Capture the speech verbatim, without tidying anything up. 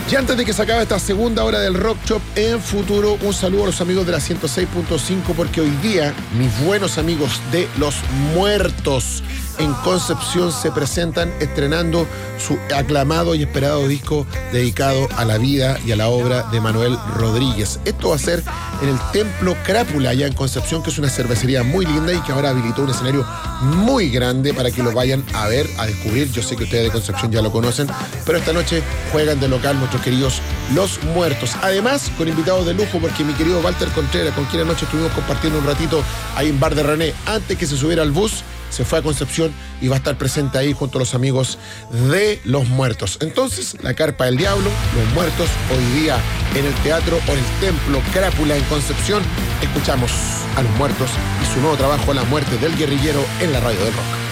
Y antes de que se acabe esta segunda hora del Rock Shop en Futuro, un saludo a los amigos de la ciento seis punto cinco, porque hoy día mis buenos amigos de Los Muertos en Concepción se presentan estrenando su aclamado y esperado disco dedicado a la vida y a la obra de Manuel Rodríguez. Esto va a ser en el Templo Crápula, allá en Concepción, que es una cervecería muy linda y que ahora habilitó un escenario muy grande para que lo vayan a ver, a descubrir. Yo sé que ustedes de Concepción ya lo conocen, pero esta noche juegan de local nuestros queridos Los Muertos. Además, con invitados de lujo, porque mi querido Walter Contreras, con quien anoche estuvimos compartiendo un ratito ahí en Bar de René, antes que se subiera al bus, se fue a Concepción y va a estar presente ahí junto a los amigos de Los Muertos. Entonces, la Carpa del Diablo, Los Muertos, hoy día en el teatro o en el Templo Crápula en Concepción. Escuchamos a Los Muertos y su nuevo trabajo, La Muerte del Guerrillero, en la radio del rock.